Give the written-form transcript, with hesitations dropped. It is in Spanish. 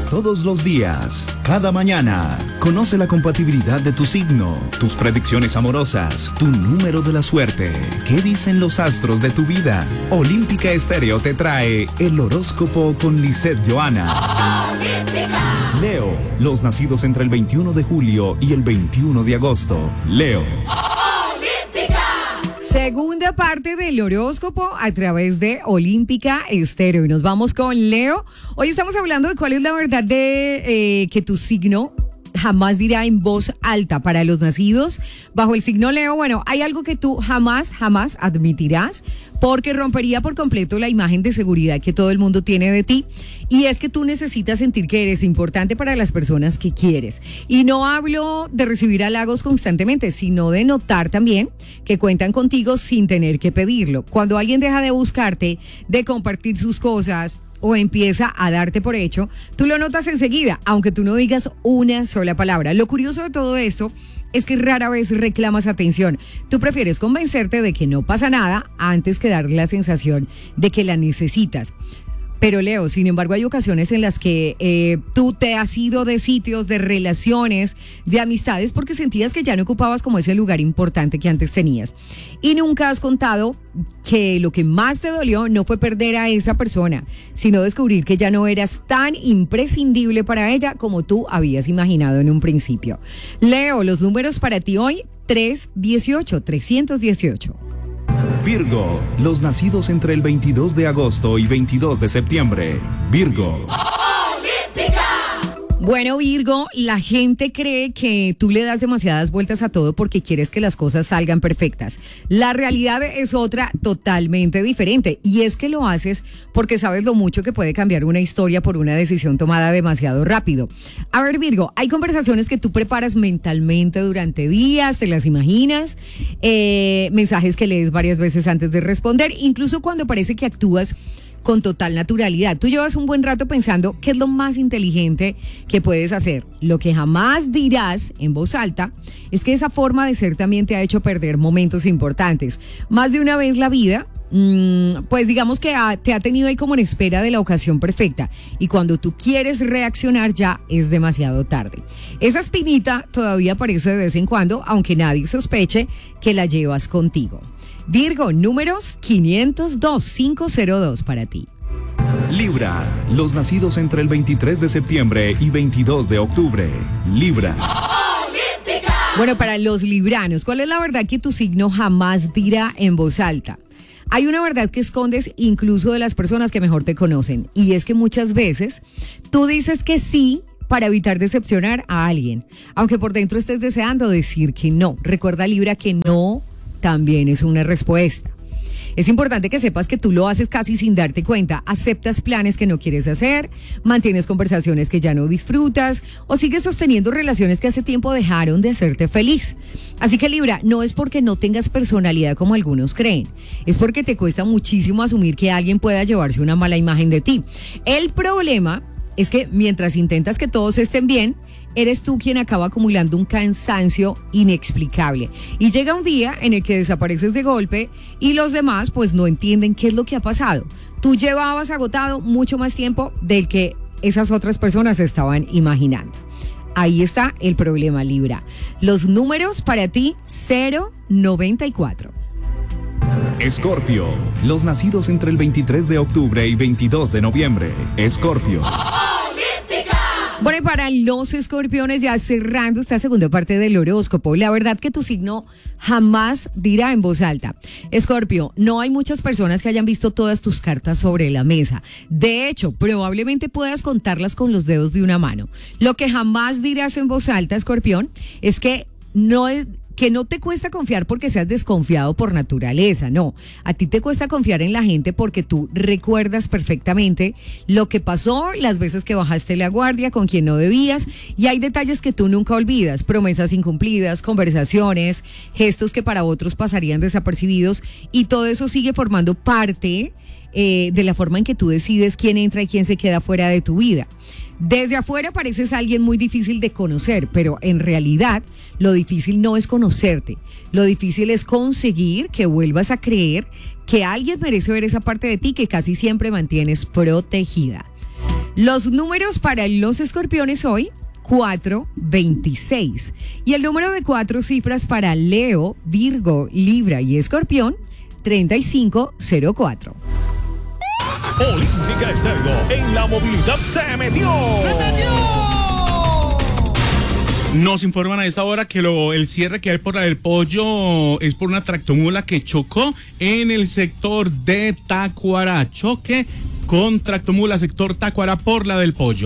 Todos los días, cada mañana, conoce la compatibilidad de tu signo, tus predicciones amorosas, tu número de la suerte. ¿Qué dicen los astros de tu vida? Olímpica Estéreo te trae el horóscopo con Lisette Johanna. Leo, los nacidos entre el 21 de julio y el 21 de agosto. Leo. Segunda parte del horóscopo a través de Olímpica Estéreo. Y nos vamos con Leo. Hoy estamos hablando de cuál es la verdad de que tu signo jamás dirá en voz alta para los nacidos bajo el signo Leo. Bueno, hay algo que tú jamás admitirás porque rompería por completo la imagen de seguridad que todo el mundo tiene de ti, y es que tú necesitas sentir que eres importante para las personas que quieres. Y no hablo de recibir halagos constantemente, sino de notar también que cuentan contigo sin tener que pedirlo. Cuando alguien deja de buscarte, de compartir sus cosas o empieza a darte por hecho, tú lo notas enseguida, aunque tú no digas una sola palabra. Lo curioso de todo esto es que rara vez reclamas atención. Tú prefieres convencerte de que no pasa nada antes que dar la sensación de que la necesitas. Pero Leo, sin embargo, hay ocasiones en las que tú te has ido de sitios, de relaciones, de amistades, porque sentías que ya no ocupabas como ese lugar importante que antes tenías. Y nunca has contado que lo que más te dolió no fue perder a esa persona, sino descubrir que ya no eras tan imprescindible para ella como tú habías imaginado en un principio. Leo, los números para ti hoy: 318. Virgo, los nacidos entre el 22 de agosto y 22 de septiembre. Virgo. Bueno, Virgo, la gente cree que tú le das demasiadas vueltas a todo porque quieres que las cosas salgan perfectas. La realidad es otra totalmente diferente, y es que lo haces porque sabes lo mucho que puede cambiar una historia por una decisión tomada demasiado rápido. A ver, Virgo, hay conversaciones que tú preparas mentalmente durante días, te las imaginas, mensajes que lees varias veces antes de responder, incluso cuando parece que actúas con total naturalidad. Tú llevas un buen rato pensando qué es lo más inteligente que puedes hacer. Lo que jamás dirás en voz alta es que esa forma de ser también te ha hecho perder momentos importantes. Más de una vez la vida, pues digamos que te ha tenido ahí como en espera de la ocasión perfecta, y cuando tú quieres reaccionar ya es demasiado tarde. Esa espinita todavía aparece de vez en cuando, aunque nadie sospeche que la llevas contigo. Virgo, números 502 para ti. Libra, los nacidos entre el 23 de septiembre y 22 de octubre. Libra. Bueno, para los libranos, ¿cuál es la verdad que tu signo jamás dirá en voz alta? Hay una verdad que escondes incluso de las personas que mejor te conocen, y es que muchas veces tú dices que sí para evitar decepcionar a alguien, aunque por dentro estés deseando decir que no. Recuerda, Libra, que no también es una respuesta. Es importante que sepas que tú lo haces casi sin darte cuenta. Aceptas planes que no quieres hacer, mantienes conversaciones que ya no disfrutas, o sigues sosteniendo relaciones que hace tiempo dejaron de hacerte feliz. Así que, Libra, no es porque no tengas personalidad como algunos creen, es porque te cuesta muchísimo asumir que alguien pueda llevarse una mala imagen de ti. El problema es que mientras intentas que todos estén bien, eres tú quien acaba acumulando un cansancio inexplicable. Y llega un día en el que desapareces de golpe y los demás pues no entienden qué es lo que ha pasado. Tú llevabas agotado mucho más tiempo del que esas otras personas estaban imaginando. Ahí está el problema, Libra. Los números para ti: 094. Escorpio, los nacidos entre el 23 de octubre y 22 de noviembre. Escorpio. Bueno, y para los escorpiones, ya cerrando esta segunda parte del horóscopo, la verdad que tu signo jamás dirá en voz alta. Escorpio, no hay muchas personas que hayan visto todas tus cartas sobre la mesa. De hecho, probablemente puedas contarlas con los dedos de una mano. Lo que jamás dirás en voz alta, Escorpión, es que no te cuesta confiar porque seas desconfiado por naturaleza, no. A ti te cuesta confiar en la gente porque tú recuerdas perfectamente lo que pasó, las veces que bajaste la guardia con quien no debías, y hay detalles que tú nunca olvidas: promesas incumplidas, conversaciones, gestos que para otros pasarían desapercibidos, y todo eso sigue formando parte de la forma en que tú decides quién entra y quién se queda fuera de tu vida. Desde afuera pareces alguien muy difícil de conocer, pero en realidad lo difícil no es conocerte. Lo difícil es conseguir que vuelvas a creer que alguien merece ver esa parte de ti que casi siempre mantienes protegida. Los números para los escorpiones hoy, 4, 26. Y el número de 4 cifras para Leo, Virgo, Libra y Escorpión, 3504. Olímpica Estéreo en la movilidad se metió. Nos informan a esta hora que el cierre que hay por la del Pollo es por una tractomula que chocó en el sector de Tacuará. Choque con tractomula sector Tacuará por la del Pollo.